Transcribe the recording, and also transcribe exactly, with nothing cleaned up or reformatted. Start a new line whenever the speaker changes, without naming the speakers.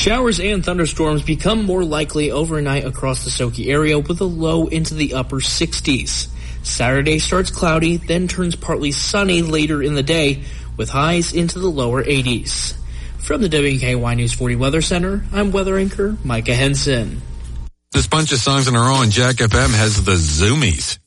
Showers and thunderstorms become more likely overnight across the Soki area with a low into the upper sixties. Saturday starts cloudy, then turns partly sunny later in the day with highs into the lower eighties. From the W K Y News forty Weather Center, I'm weather anchor Micah Henson.
This bunch of songs on our own, Jack F M has the Zoomies.